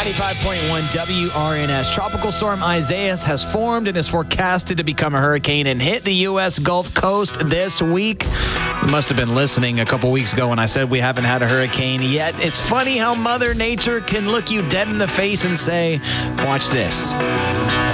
95.1 WRNS. Tropical storm Isaias has formed and is forecasted to become a hurricane and hit the U.S. Gulf Coast this week. You must have been listening a couple weeks ago when I said we haven't had a hurricane yet. It's funny how Mother Nature can look you dead in the face and say, watch this.